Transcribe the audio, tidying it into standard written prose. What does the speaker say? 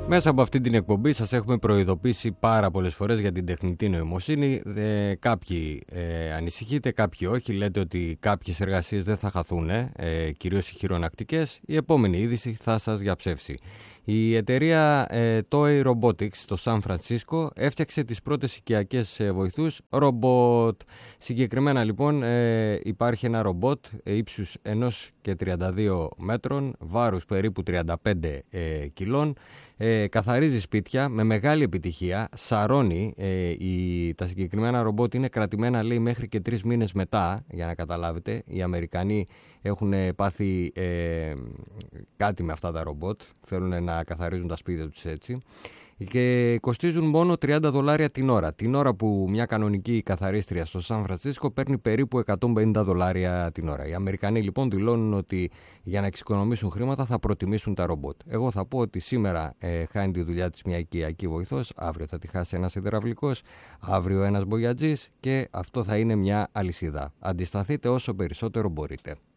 Μέσα από αυτή την εκπομπή σας έχουμε προειδοποιήσει πάρα πολλές φορές για την τεχνητή νοημοσύνη. Κάποιοι ανησυχείτε, κάποιοι όχι. Λέτε ότι κάποιες εργασίες δεν θα χαθούν, κυρίως οι χειρονακτικές. Η επόμενη είδηση θα σας διαψεύσει. Η εταιρεία Toei Robotics στο Σαν Φρανσίσκο έφτιαξε τις πρώτες οικιακές βοηθούς ρομπότ. Συγκεκριμένα λοιπόν υπάρχει ένα ρομπότ ύψους 1,32 μέτρων, βάρους περίπου 35 κιλών. Καθαρίζει σπίτια με μεγάλη επιτυχία, σαρώνει. Τα συγκεκριμένα ρομπότ είναι κρατημένα, λέει, μέχρι και 3 μήνες μετά, για να καταλάβετε. Οι Αμερικανοί έχουν πάθει κάτι με αυτά τα ρομπότ, θέλουν να καθαρίζουν τα σπίτια τους έτσι, και κοστίζουν μόνο $30 την ώρα. Την ώρα που μια κανονική καθαρίστρια στο Σαν Φρανσίσκο παίρνει περίπου $150 την ώρα. Οι Αμερικανοί λοιπόν δηλώνουν ότι για να εξοικονομήσουν χρήματα θα προτιμήσουν τα ρομπότ. Εγώ θα πω ότι σήμερα χάνει τη δουλειά της μια οικιακή βοηθός, αύριο θα τη χάσει ένας υδραυλικός, αύριο ένας μπογιατζής, και αυτό θα είναι μια αλυσίδα. Αντισταθείτε όσο περισσότερο μπορείτε.